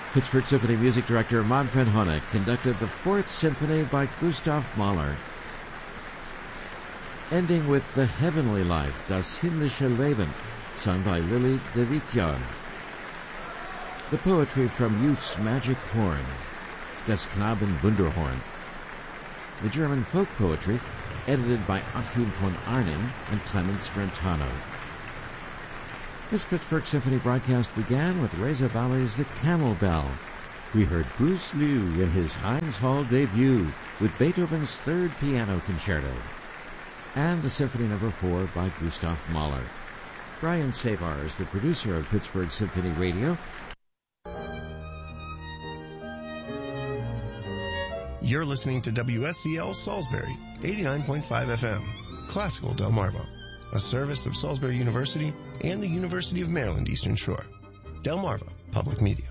Pittsburgh Symphony music director Manfred Honeck conducted the Fourth Symphony by Gustav Mahler, ending with The Heavenly Life, Das himmlische Leben, sung by Lily de Vitjar. The poetry from Youth's Magic Horn, Das Knaben Wunderhorn. The German folk poetry, edited by Achim von Arnim and Clemens Brentano. This Pittsburgh Symphony broadcast began with Reza Bali's The Camel Bell. We heard Bruce Liu in his Heinz Hall debut with Beethoven's Third Piano Concerto, and the Symphony No. 4 by Gustav Mahler. Brian Savar is the producer of Pittsburgh Symphony Radio. You're listening to WSCL Salisbury, 89.5 FM, Classical Delmarva, a service of Salisbury University and the University of Maryland Eastern Shore. Delmarva Public Media.